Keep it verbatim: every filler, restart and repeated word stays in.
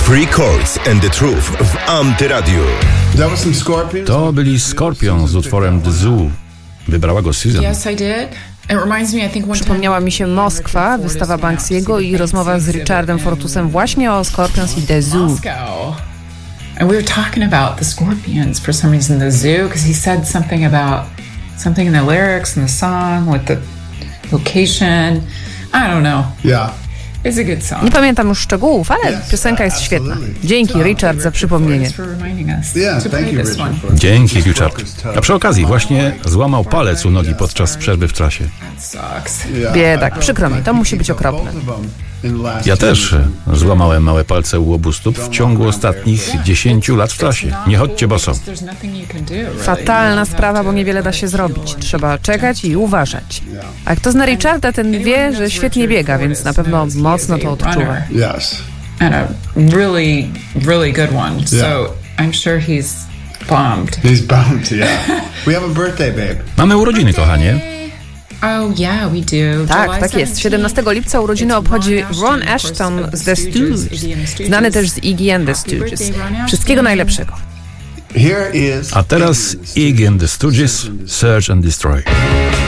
Three Chords and the Truth w Antyradiu. To byli Scorpions z utworem The Zoo. Wybrała go Susan. Yes, I did. Przypomniała mi się Moskwa, wystawa Banksiego i rozmowa z Richardem Fortusem właśnie o Scorpions i The Zoo. And we were talking about the Scorpions for some reason, the zoo, because he said something about something in the lyrics and the song with the location. I don't know. Yeah. It's a good song. Nie pamiętam już szczegółów, ale piosenka jest świetna. Dzięki, Richard, za przypomnienie. Dzięki, Richard. A przy okazji właśnie złamał palec u nogi podczas przerwy w trasie. Biedak, przykro mi, to musi być okropne. Ja też złamałem małe palce u obu stóp w ciągu ostatnich dziesięciu lat w trasie. Nie chodźcie boso. Fatalna sprawa, bo niewiele da się zrobić. Trzeba czekać i uważać. A kto zna Richarda, ten wie, że świetnie biega, więc na pewno mocno to odczuwa. Yes. And a really, really good one. So I'm sure he's bummed. He's bummed, yeah. We have a birthday, babe. Mamy urodziny, kochanie. Oh yeah, we do. Tak, tak jest. siedemnastego lipca urodziny obchodzi Ron Asheton z The Stooges, znany też z Iggy and the Stooges. Wszystkiego najlepszego. A teraz Iggy and the Stooges, Search and Destroy.